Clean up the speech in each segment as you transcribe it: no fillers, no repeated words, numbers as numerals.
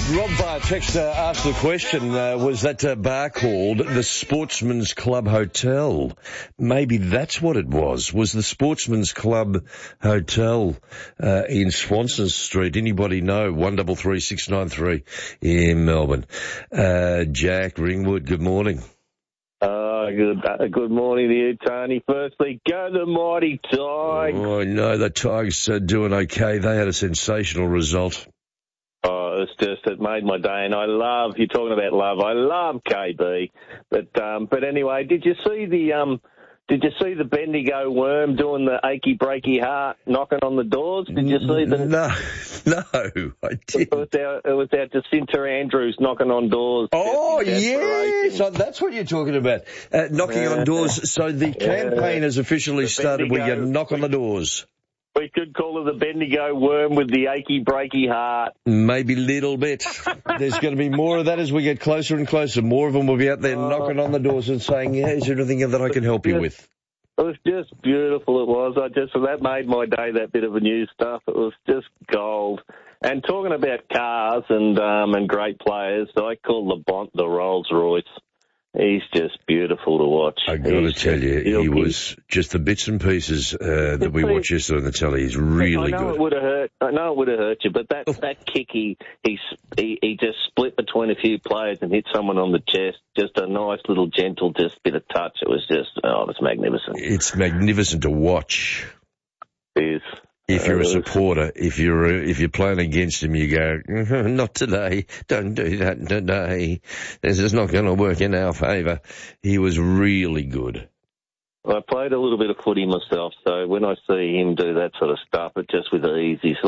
Rob Text asked the question, was that bar called the Sportsman's Club Hotel? Maybe that's what it was the Sportsman's Club Hotel in Swanston Street. Anybody know? 133693 in Melbourne. Jack Ringwood, good morning. Good morning to you, Tony. Firstly, go the mighty Tigers. Oh, no, the Tigers are doing okay. They had a sensational result. Oh, it made my day, and you're talking about love. I love KB, but anyway, did you see the Bendigo worm doing the achy breaky heart knocking on the doors? Did you see the? No, I didn't. It was our Jacinta Andrews knocking on doors. Oh, yes, so that's what you're talking about, knocking on doors. So the campaign has officially started where you knock on the doors. We could call it the Bendigo worm with the achy breaky heart. Maybe a little bit. There's going to be more of that as we get closer and closer. More of them will be out there knocking on the doors and saying, yeah, is there anything that I can help you with? It was just beautiful, it was. That made my day, that bit of the news stuff. It was just gold. And talking about cars and great players, I call Labonte the Rolls Royce. He's just beautiful to watch. I got to tell you, he was just the bits and pieces that we watched yesterday on the telly. He's really good. I know it would have hurt you, but that kick, he just split between a few players and hit someone on the chest. Just a nice little gentle, just bit of touch. It was magnificent. It's magnificent to watch. It is. If you're a supporter, if you're playing against him, you go, not today, don't do that today. This is not going to work in our favour. He was really good. I played a little bit of footy myself, so when I see him do that sort of stuff, it just with ease. He's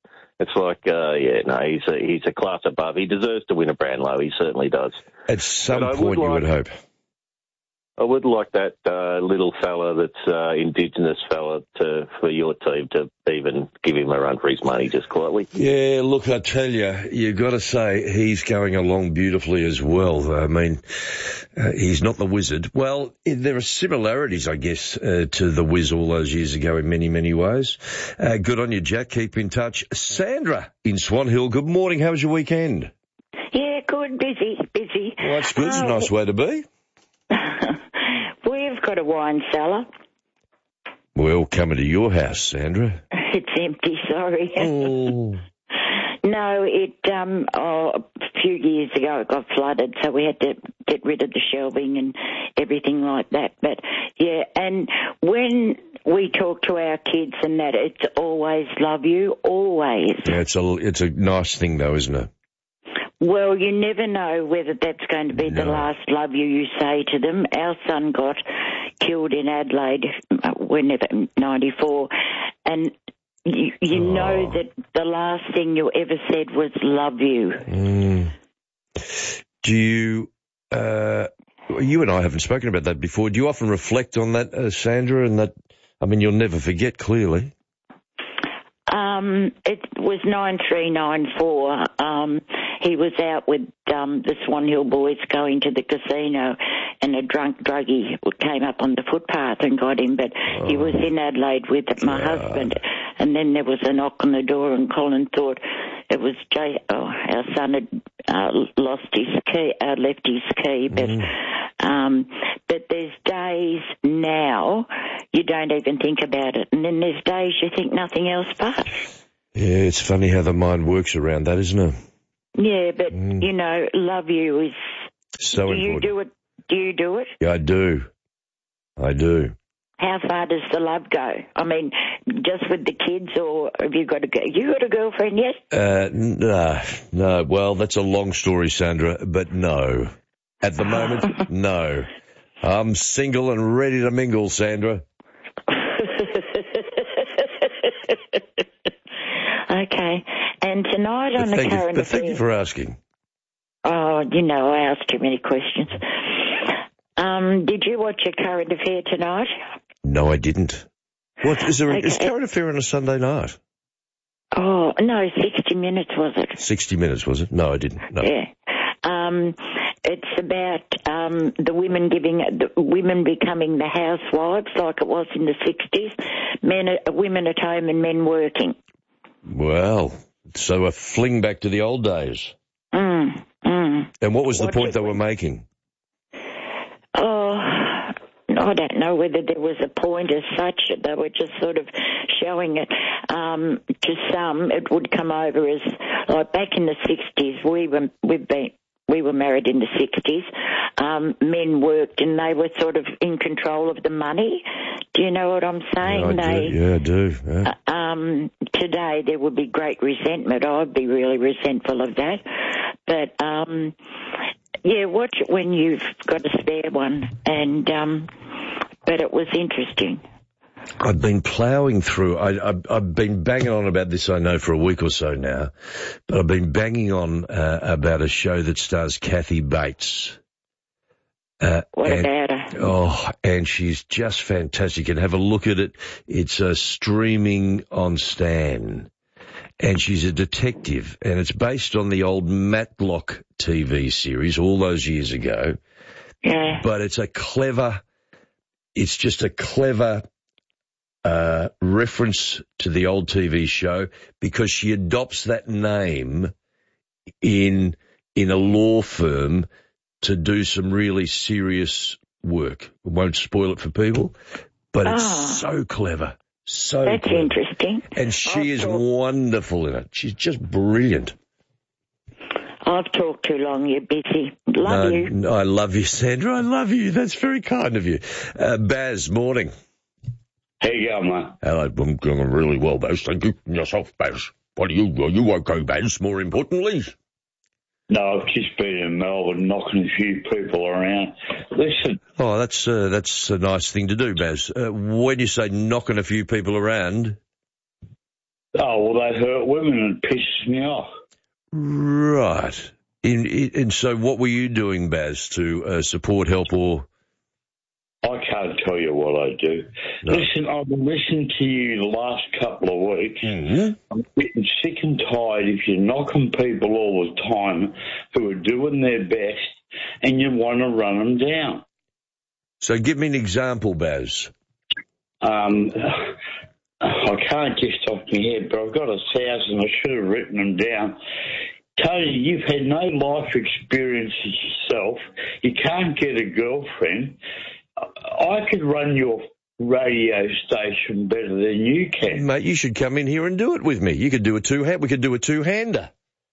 a class above. He deserves to win a Brownlow. He certainly does. At some point, you would hope. I would like that little fella that's Indigenous fella for your team to even give him a run for his money just quietly. Yeah, look, I tell you've got to say he's going along beautifully as well. I mean, he's not the Wizard. Well, there are similarities, I guess, to the Wiz all those years ago in many, many ways. Good on you, Jack. Keep in touch. Sandra in Swan Hill, good morning. How was your weekend? Yeah, good. Busy. Well, that's good. It's a nice way to be. We've got a wine cellar. Well, coming to your house, Sandra. It's empty, sorry. Oh. No, a few years ago it got flooded, so we had to get rid of the shelving and everything like that. But, yeah, and when we talk to our kids and that, it's always love you, always. Yeah, it's a nice thing, though, isn't it? Well, you never know whether that's going to be the last love you say to them. Our son got killed in Adelaide, 94, and you know that the last thing you ever said was love you. Do you, you and I haven't spoken about that before. Do you often reflect on that, Sandra, and that, I mean, you'll never forget, clearly. It was 9394. He was out with the Swan Hill boys going to the casino, and a drunk druggie came up on the footpath and got him. But he was in Adelaide with my husband, and then there was a knock on the door, and Colin thought it was our son had lost his key, left his key. But there's days now you don't even think about it, and then there's days you think nothing else but. Yeah, it's funny how the mind works around that, isn't it? Yeah, but, you know, love you is... So important. Do you do it? Yeah, I do. How far does the love go? I mean, just with the kids, or have you got a girlfriend yet? No. Well, that's a long story, Sandra, but no. At the moment, no. I'm single and ready to mingle, Sandra. Okay. And tonight on the current affair... Thank you for asking. Oh, you know, I asked too many questions. Did you watch your current affair tonight? No, I didn't. What, is current affair on a Sunday night? Oh, no, 60 Minutes, was it? 60 Minutes, was it? No, I didn't. No. Yeah. It's about the women becoming the housewives like it was in the 60s, women at home and men working. Well, so a fling back to the old days. Yeah, And what was the point they were making? Oh, I don't know whether there was a point as such. They were just sort of showing it. To some, it would come over as, like back in the 60s, we were married in the 60s. Men worked and they were sort of in control of the money. Do you know what I'm saying? I do. Yeah. Today there would be great resentment. I'd be really resentful of that. But, watch it when you've got a spare one. But it was interesting. I've been ploughing through. I've been banging on about this, I know, for a week or so now. But I've been banging on about a show that stars Kathy Bates. What about her? Oh, and she's just fantastic. And have a look at it. It's streaming on Stan. And she's a detective. And it's based on the old Matlock TV series all those years ago. Yeah. But it's just a clever reference to the old TV show because she adopts that name in a law firm to do some really serious work. I won't spoil it for people, but it's so clever. That's clever. Interesting. And she is wonderful in it. She's just brilliant. I've talked too long. You're busy. Love you. I love you, Sandra. I love you. That's very kind of you. Baz, morning. How you going, mate? Hello, I'm going really well, Baz. Thank you. And yourself, Baz. Are you okay, Baz, more importantly? No, I've just been in Melbourne knocking a few people around. Listen. Oh, that's a nice thing to do, Baz. When you say knocking a few people around... Oh, well, they hurt women and it pisses me off. Right. And so what were you doing, Baz, to support, help, or... I can't tell you what I do. No. Listen, I've been listening to you the last couple of weeks. Mm-hmm. I'm getting sick and tired if you're knocking people all the time who are doing their best and you want to run them down. So give me an example, Baz. I can't just off my head, but I've got 1,000. I should have written them down. Tony, you've had no life experiences yourself. You can't get a girlfriend. I could run your radio station better than you can. Mate, you should come in here and do it with me. You could do we could do a two-hander.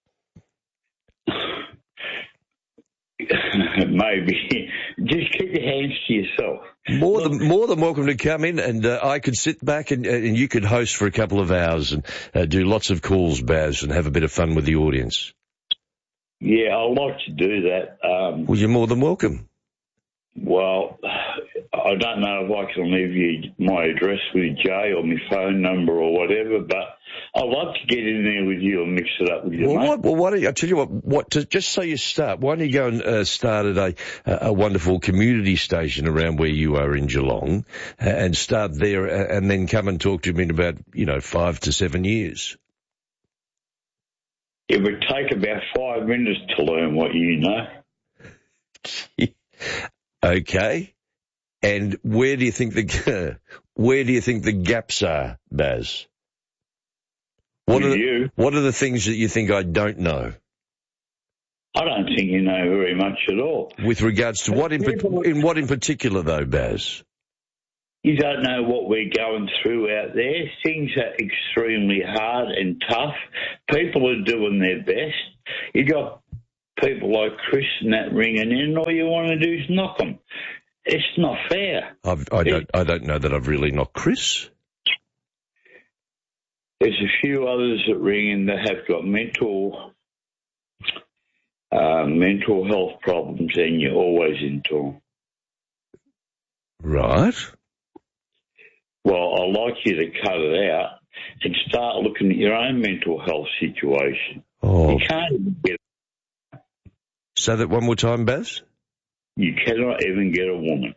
Maybe. Just keep your hands to yourself. More than welcome to come in, and I could sit back and you could host for a couple of hours and do lots of calls, Baz, and have a bit of fun with the audience. Yeah, I'd like to do that. Well, you're more than welcome. Well, I don't know if I can leave you my address with Jay or my phone number or whatever, but I'd love to get in there with you and mix it up with you, mate. Well, why don't you, I'll tell you what, just so you start, why don't you go and start at a wonderful community station around where you are in Geelong and start there and then come and talk to me in about, 5 to 7 years. It would take about 5 minutes to learn what you know. Okay. And where do you think the gaps are, Baz? What are the things that you think I don't know? I don't think you know very much at all. With regards to what in particular, though, Baz? You don't know what we're going through out there. Things are extremely hard and tough. People are doing their best. You got people like Chris and that ringing in, all you want to do is knock them. It's not fair. I don't know that I've really knocked Chris. There's a few others that ring in that have got mental health problems, and you're always into them. Right. Well, I'd like you to cut it out and start looking at your own mental health situation. Oh. You can't even get. Say that one more time, Baz. You cannot even get a woman.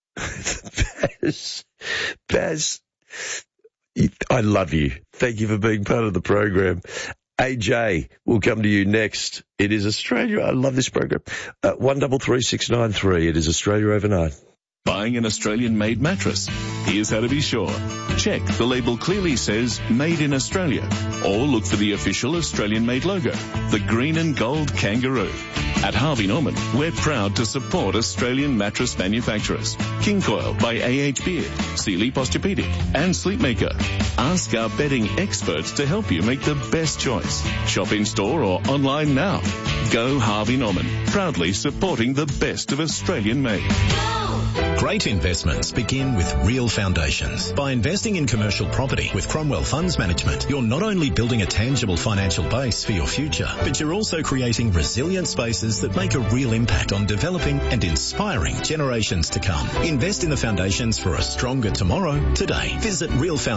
Baz, I love you. Thank you for being part of the program. AJ, we'll come to you next. It is Australia. I love this program. 133693. It is Australia Overnight. Buying an Australian-made mattress? Here's how to be sure. Check the label clearly says Made in Australia, or look for the official Australian-made logo, the green and gold kangaroo. At Harvey Norman, we're proud to support Australian mattress manufacturers. King Coil by A.H. Beard, Sealy Posturepedic, and Sleepmaker. Ask our bedding experts to help you make the best choice. Shop in store or online now. Go Harvey Norman, proudly supporting the best of Australian-made. Great investments begin with real foundations. By investing in commercial property with Cromwell Funds Management, you're not only building a tangible financial base for your future, but you're also creating resilient spaces that make a real impact on developing and inspiring generations to come. Invest in the foundations for a stronger tomorrow today. Visit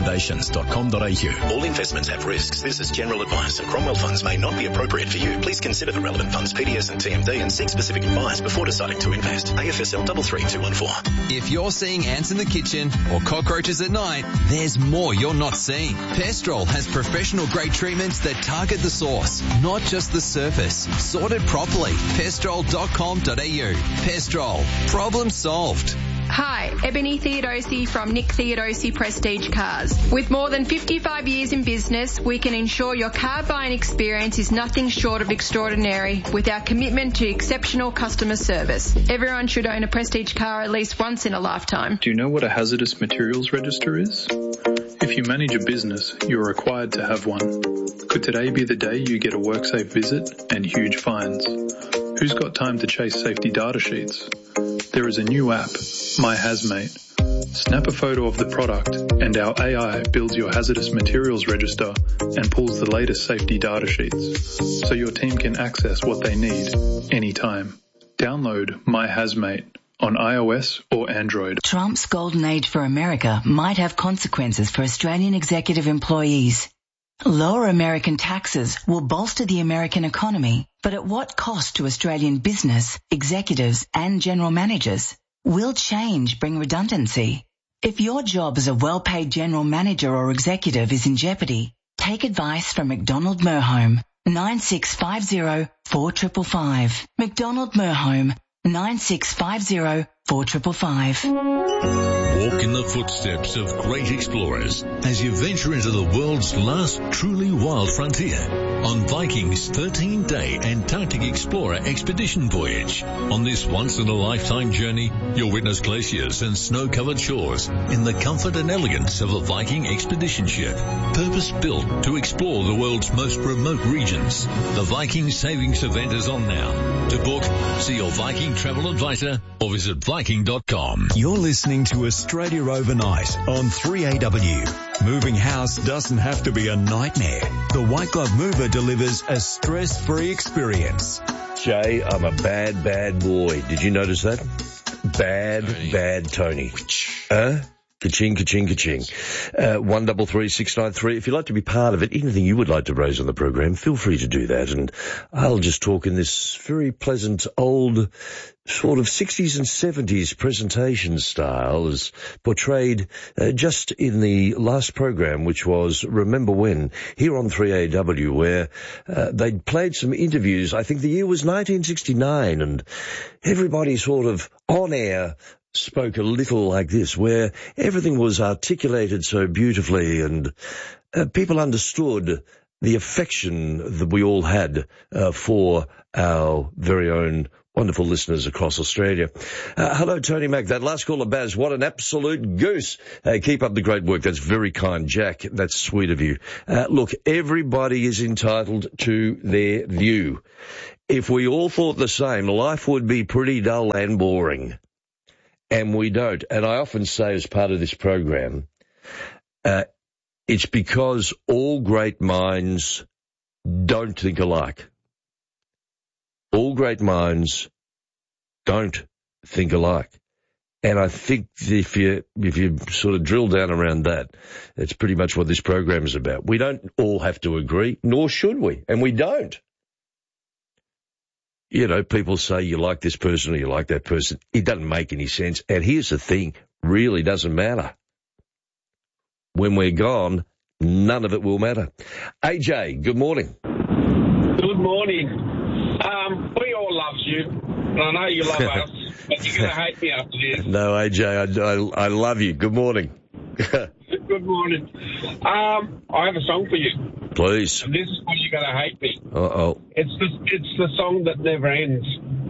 realfoundations.com.au. All investments have risks. This is general advice, and Cromwell Funds may not be appropriate for you. Please consider the relevant funds, PDS and TMD, and seek specific advice before deciding to invest. AFSL 33214. If you're seeing ants in the kitchen or cockroaches at night, there's more you're not seeing. Pestrol has professional-grade treatments that target the source, not just the surface. Sorted properly. Pestrol.com.au. Pestrol. Problem solved. Hi, Ebony Theodosi from Nick Theodosi Prestige Cars. With more than 55 years in business, we can ensure your car buying experience is nothing short of extraordinary with our commitment to exceptional customer service. Everyone should own a Prestige car at least once in a lifetime. Do you know what a hazardous materials register is? If you manage a business, you're required to have one. Could today be the day you get a WorkSafe visit and huge fines? Who's got time to chase safety data sheets? There is a new app, My Hazmate. Snap a photo of the product and our AI builds your hazardous materials register and pulls the latest safety data sheets so your team can access what they need anytime. Download My Hazmate on iOS or Android. Trump's golden age for America might have consequences for Australian executive employees. Lower American taxes will bolster the American economy, but at what cost to Australian business, executives and general managers? Will change bring redundancy? If your job as a well-paid general manager or executive is in jeopardy, take advice from McDonald Merhome, 9650 4555. McDonald Merhome, 9650 4555. Walk in the footsteps of great explorers as you venture into the world's last truly wild frontier on Viking's 13-day Antarctic Explorer expedition voyage. On this once-in-a-lifetime journey, you'll witness glaciers and snow-covered shores in the comfort and elegance of a Viking expedition ship, purpose-built to explore the world's most remote regions. The Viking Savings event is on now. To book, see your Viking travel advisor or visit Viking.com. You're listening to Australia Overnight on 3AW. Moving house doesn't have to be a nightmare. The White Glove Mover delivers a stress-free experience. Jay, I'm a bad, bad boy. Did you notice that? Bad Tony. Ka-ching, ka-ching, ka-ching. 133693. If you'd like to be part of it, anything you would like to raise on the program, feel free to do that. And I'll just talk in this very pleasant old sort of 60s and 70s presentation style as portrayed just in the last program, which was Remember When, here on 3AW, where they'd played some interviews. I think the year was 1969, and everybody sort of on air spoke a little like this, where everything was articulated so beautifully and people understood the affection that we all had for our very own wonderful listeners across Australia. Hello, Tony Mack. That last caller, Baz, what an absolute goose. Keep up the great work. That's very kind, Jack. That's sweet of you. Look, everybody is entitled to their view. If we all thought the same, life would be pretty dull and boring. And we don't. And I often say as part of this program, it's because all great minds don't think alike. All great minds don't think alike. And I think if you sort of drill down around that, it's pretty much what this program is about. We don't all have to agree, nor should we, and we don't. You know, people say you like this person or you like that person. It doesn't make any sense. And here's the thing, really doesn't matter. When we're gone, none of it will matter. AJ, good morning. Good morning. We all love you, and I know you love us. But you're going to hate me after this. No, AJ, I love you. Good morning. Good morning. I have a song for you. Please. And this is why you're going to hate me. Uh-oh. It's the song that never ends.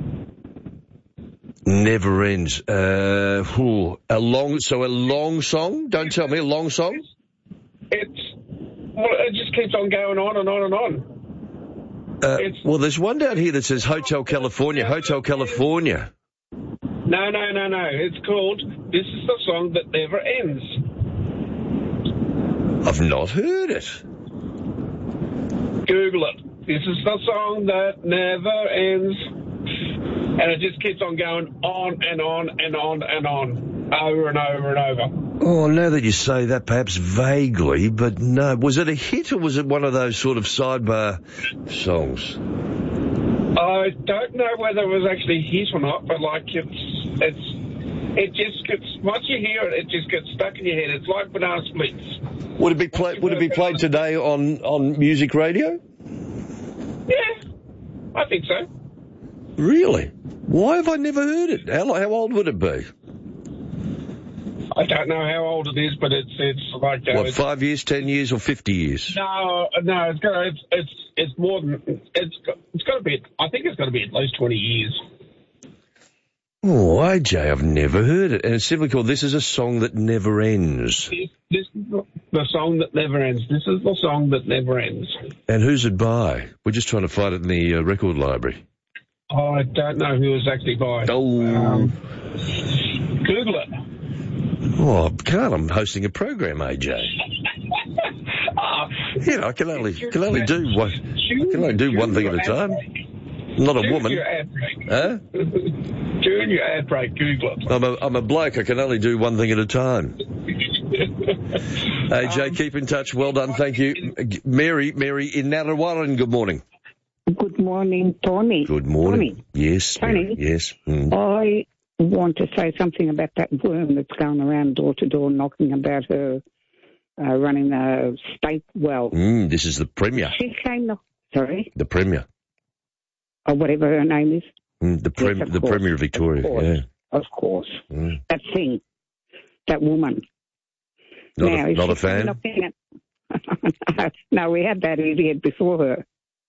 Never ends. A long song? Don't tell me, a long song? It just keeps on going on and on and on. Well, there's one down here that says Hotel California. Hotel California. No. It's called This Is the Song That Never Ends. I've not heard it. Google it. This is the song that never ends. And it just keeps on going on and on and on and on, over and over and over. Oh, now that you say that, perhaps vaguely, but no. Was it a hit or was it one of those sort of sidebar songs? I don't know whether it was actually a hit or not, but like it just gets, once you hear it, it just gets stuck in your head. It's like Banana Splits. Would it be played today on music radio? Yeah, I think so. Really? Why have I never heard it? How old would it be? I don't know how old it is, but it's like... What, 5 years, 10 years, or 50 years? No, it's more than... It's got to be... I think it's got to be at least 20 years. Oh, AJ, I've never heard it. And it's simply called This Is a Song That Never Ends. This is the song that never ends. This is the song that never ends. And who's it by? We're just trying to find it in the record library. I don't know who it's actually by. Oh. Google it. Oh, I can't. I'm hosting a program, AJ. I can only do one thing at a time. Not a woman. Huh? During your ad break, Google it. I'm a bloke. I can only do one thing at a time. AJ, keep in touch. Well done. Thank you. Mary in Narrawarren, good morning. Good morning, Tony. Good morning. Tony. Yes, Tony. Yes. I want to say something about that worm that's going around door to door knocking about her running a state well. This is the Premier. She came... Sorry? The Premier. Or whatever her name is. The Premier of Victoria, yeah. Of course. That thing. That woman. Not a fan? No, we had that idiot before her.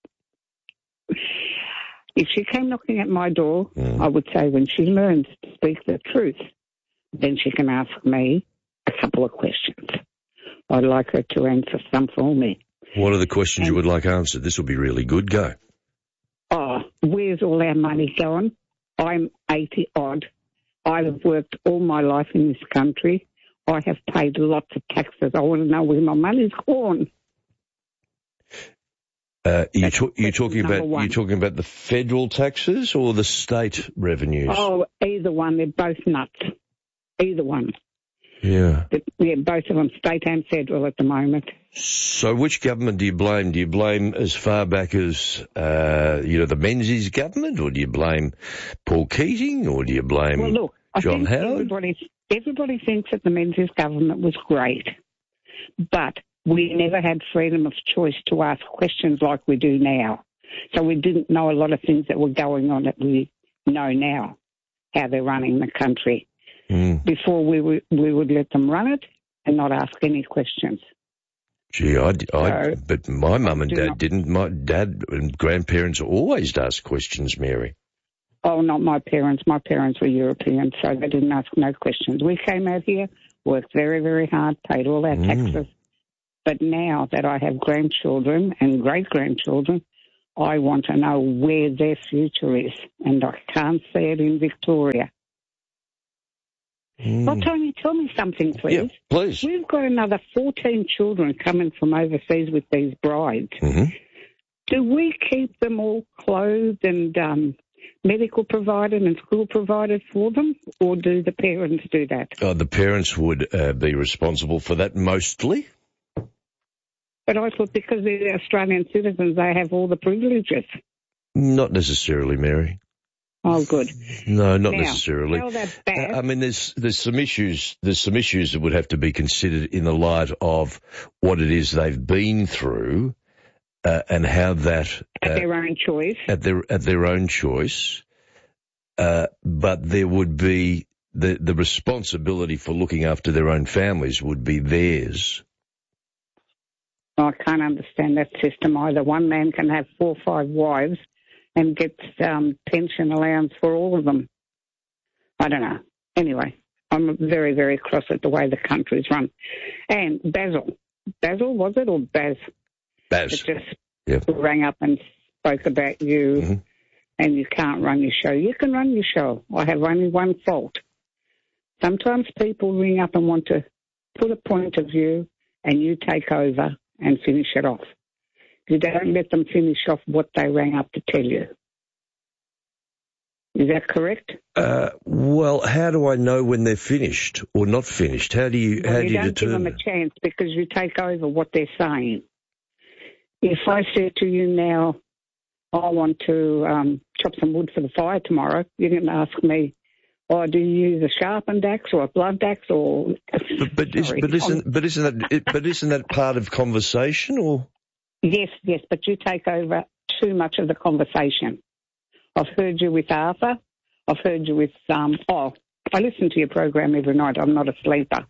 If she came knocking at my door, I would say when she learns to speak the truth, then she can ask me a couple of questions. I'd like her to answer some for me. What are the questions you would like answered? This will be really good. Go. Where's all our money going? I'm 80-odd. I've worked all my life in this country. I have paid lots of taxes. I want to know where my money's gone. You're talking about the federal taxes or the state revenues? Oh, either one. They're both nuts. Either one. Yeah. Yeah, both of them, state and federal at the moment. So which government do you blame? Do you blame as far back as, the Menzies government, or do you blame Paul Keating, or do you blame John Howard? Everybody thinks that the Menzies government was great, but we never had freedom of choice to ask questions like we do now. So we didn't know a lot of things that were going on that we know now, how they're running the country. Before we would let them run it and not ask any questions. Gee, but my mum and dad didn't. My dad and grandparents always asked questions, Mary. Oh, not my parents. My parents were European, so they didn't ask no questions. We came out here, worked very, very hard, paid all our taxes. But now that I have grandchildren and great-grandchildren, I want to know where their future is, and I can't see it in Victoria. Well, Tony, tell me something, please. Yeah, please. We've got another 14 children coming from overseas with these brides. Do we keep them all clothed and medical provided and school provided for them, or do the parents do that? The parents would be responsible for that mostly. But I thought because they're Australian citizens, they have all the privileges. Not necessarily, Mary. Oh, good. No, not necessarily. Tell that back. I mean, there's some issues. There's some issues that would have to be considered in the light of what it is they've been through, and how that at their own choice. At their own choice. but there would be the responsibility for looking after their own families would be theirs. I can't understand that system either. One man can have 4 or 5 wives and gets pension allowance for all of them. I don't know. Anyway, I'm very, very cross at the way the country's run. And Basil, was it, or Baz? Baz. It just rang up and spoke about you, and you can't run your show. You can run your show. I have only one fault. Sometimes people ring up and want to put a point of view, and you take over and finish it off. You don't let them finish off what they rang up to tell you. Is that correct? Well, how do I know when they're finished or not finished? How do you determine? You don't give them a chance because you take over what they're saying. If I said to you now, I want to chop some wood for the fire tomorrow, you're going to ask me, oh, do you use a sharpened axe or a blunt axe or? But isn't that part of conversation or? Yes, but you take over too much of the conversation. I've heard you with Arthur. I've heard you with I listen to your program every night. I'm not a sleeper.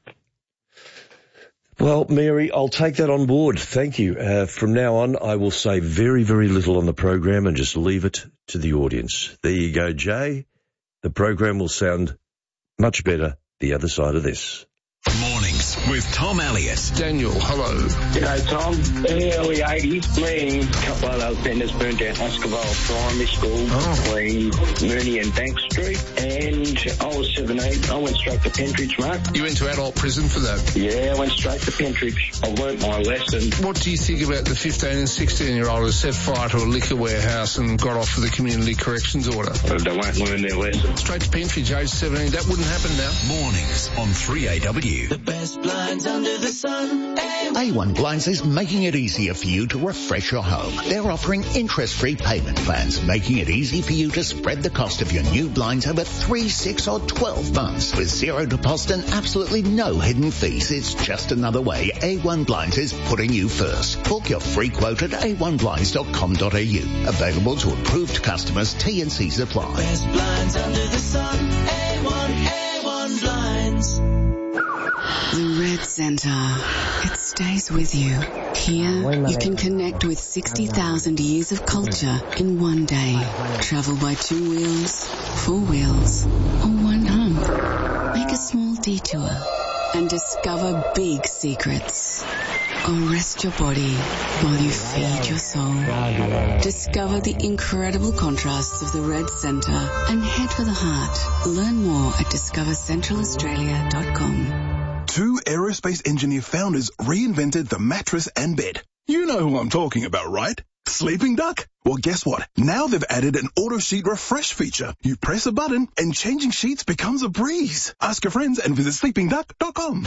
Well, Mary, I'll take that on board. Thank you. From now on, I will say very, very little on the program and just leave it to the audience. There you go, Jay. The program will sound much better the other side of this. Mornings with Tom Elliott. Daniel, hello. G'day, Tom. In the early 80s, me and a couple of other offenders burnt down Huskerville Primary School between Mooney and Bank Street, and I was 17. I went straight to Pentridge, mate. You went to adult prison for that? Yeah, I went straight to Pentridge. I learnt my lesson. What do you think about the 15 and 16-year-old who set fire to a liquor warehouse and got off with a community corrections order? They won't learn their lesson. Straight to Pentridge, age 17. That wouldn't happen now. Mornings on 3AW. The best blinds under the sun. A1 Blinds is making it easier for you to refresh your home. They're offering interest-free payment plans, making it easy for you to spread the cost of your new blinds over 3, 6 or 12 months. With zero deposit and absolutely no hidden fees, it's just another way A1 Blinds is putting you first. Book your free quote at a1blinds.com.au. Available to approved customers. T&Cs apply. Best blinds under the sun. A1 Blinds. The Red Centre. It stays with you. Here, you can connect with 60,000 years of culture in one day. Travel by 2 wheels, 4 wheels, or one hump. Make a small detour and discover big secrets. Or rest your body while you feed your soul. Discover the incredible contrasts of the Red Centre and head for the heart. Learn more at discovercentralaustralia.com. 2 aerospace engineer founders reinvented the mattress and bed. You know who I'm talking about, right? Sleeping Duck? Well, guess what? Now they've added an auto sheet refresh feature. You press a button and changing sheets becomes a breeze. Ask your friends and visit sleepingduck.com.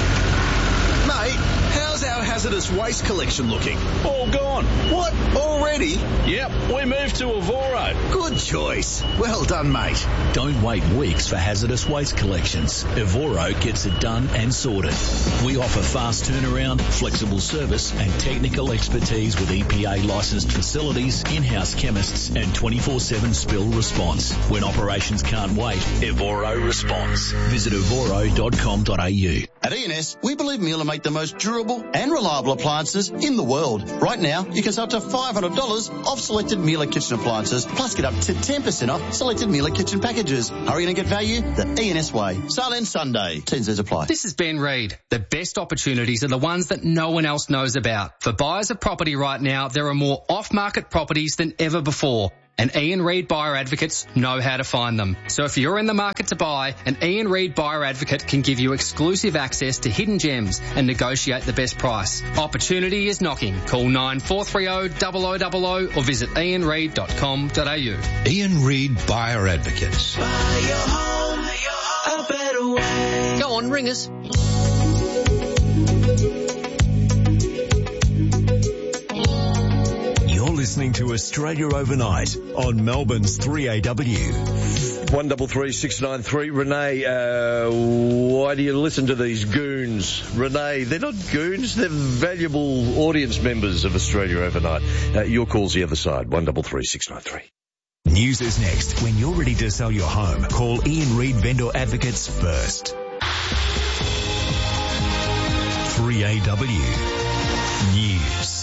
Mate, how's our hazardous waste collection looking? All gone. What? Already? Yep, we moved to Evoro. Good choice. Well done, mate. Don't wait weeks for hazardous waste collections. Evoro gets it done and sorted. We offer fast turnaround, flexible service and technical expertise with EPA licensed facilities, in-house chemists and 24/7 spill response. When operations can't wait, Evoro responds. Visit evoro.com.au. At ENS, we believe Miele make the most durable and reliable appliances in the world. Right now, you can save up to $500 off selected Miele kitchen appliances, plus get up to 10% off selected Miele kitchen packages. Hurry in and get value the ENS way. Silent Sunday. T&Cs apply. This is Ben Reid. The best opportunities are the ones that no one else knows about. For buyers of property right now, there are more off-market properties than ever before. And Ian Reid Buyer Advocates know how to find them. So if you're in the market to buy, an Ian Reid Buyer Advocate can give you exclusive access to hidden gems and negotiate the best price. Opportunity is knocking. Call 9430 0000 or visit ianreid.com.au. Ian Reid Buyer Advocates. Buy your home a better way. Go on, ring us. Listening to Australia Overnight on Melbourne's 3AW. 133693. Renee, why do you listen to these goons? Renee, they're not goons. They're valuable audience members of Australia Overnight. Your call's the other side. 133693. News is next. When you're ready to sell your home, call Ian Reid Vendor Advocates first. 3AW News.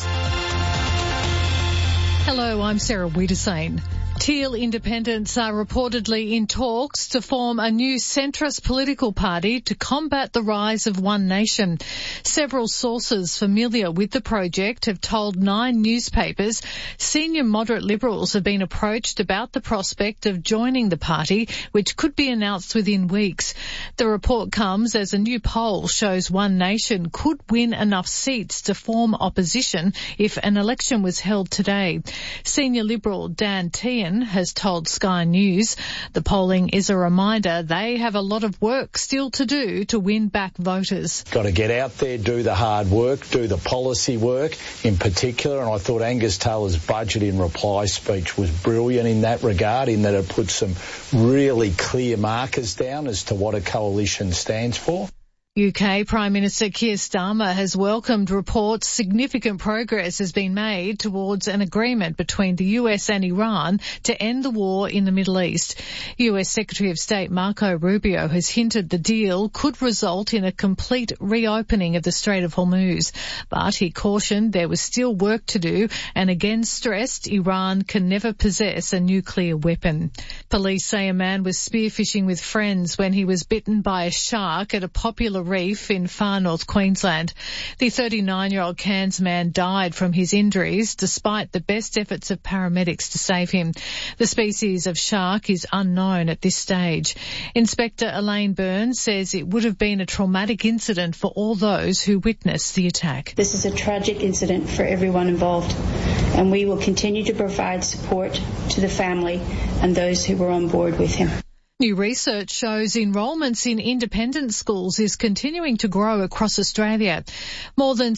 Hello, I'm Sarah Wiedersane. Teal independents are reportedly in talks to form a new centrist political party to combat the rise of One Nation. Several sources familiar with the project have told 9 newspapers senior moderate Liberals have been approached about the prospect of joining the party, which could be announced within weeks. The report comes as a new poll shows One Nation could win enough seats to form opposition if an election was held today. Senior Liberal Dan Tehan has told Sky News the polling is a reminder they have a lot of work still to do to win back voters. Got to get out there, do the hard work, do the policy work in particular, and I thought Angus Taylor's budget in reply speech was brilliant in that regard, in that it put some really clear markers down as to what a coalition stands for. UK Prime Minister Keir Starmer has welcomed reports significant progress has been made towards an agreement between the US and Iran to end the war in the Middle East. US Secretary of State Marco Rubio has hinted the deal could result in a complete reopening of the Strait of Hormuz, but he cautioned there was still work to do and again stressed Iran can never possess a nuclear weapon. Police say a man was spearfishing with friends when he was bitten by a shark at a popular reef in far north Queensland. The 39-year-old Cairns man died from his injuries despite the best efforts of paramedics to save him. The species of shark is unknown at this stage. Inspector Elaine Burns says it would have been a traumatic incident for all those who witnessed the attack. This is a tragic incident for everyone involved, and we will continue to provide support to the family and those who were on board with him. New research shows enrolments in independent schools is continuing to grow across Australia. More than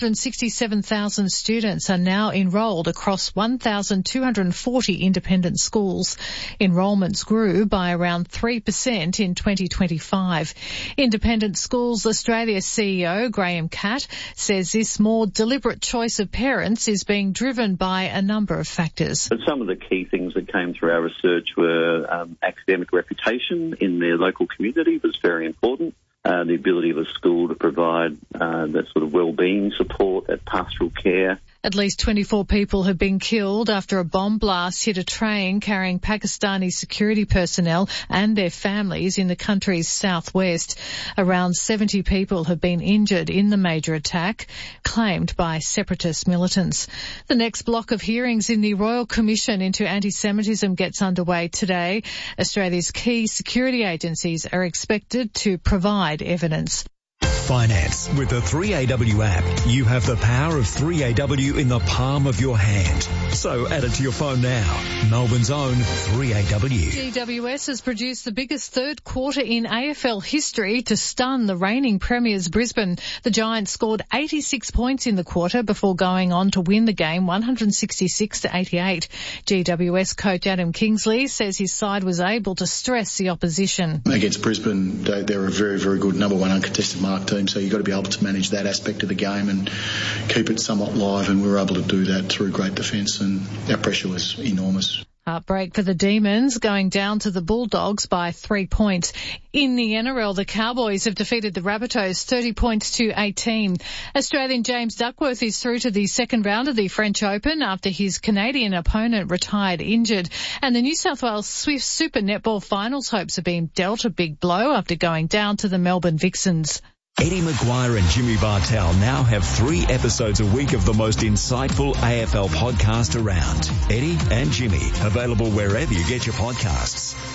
767,000 students are now enrolled across 1,240 independent schools. Enrolments grew by around 3% in 2025. Independent Schools Australia CEO Graham Catt says this more deliberate choice of parents is being driven by a number of factors. But some of the key things that came through our research were academic reputation in their local community was very important. The ability of a school to provide that sort of well-being support, that pastoral care. At least 24 people have been killed after a bomb blast hit a train carrying Pakistani security personnel and their families in the country's southwest. Around 70 people have been injured in the major attack, claimed by separatist militants. The next block of hearings in the Royal Commission into Anti-Semitism gets underway today. Australia's key security agencies are expected to provide evidence. Finance. With the 3AW app, you have the power of 3AW in the palm of your hand. So add it to your phone now. Melbourne's own 3AW. GWS has produced the biggest third quarter in AFL history to stun the reigning premiers Brisbane. The Giants scored 86 points in the quarter before going on to win the game 166-88. GWS coach Adam Kingsley says his side was able to stress the opposition. Against Brisbane, they're a very, very good number one uncontested mark team, so you've got to be able to manage that aspect of the game and keep it somewhat live, and we were able to do that through great defence, and our pressure was enormous. Heartbreak for the Demons, going down to the Bulldogs by 3 points. In the NRL, the Cowboys have defeated the Rabbitohs 30 points to 18. Australian James Duckworth is through to the second round of the French Open after his Canadian opponent retired injured. And the New South Wales Swift Super Netball Finals hopes have been dealt a big blow after going down to the Melbourne Vixens. Eddie Maguire and Jimmy Bartell now have 3 episodes a week of the most insightful AFL podcast around. Eddie and Jimmy, available wherever you get your podcasts.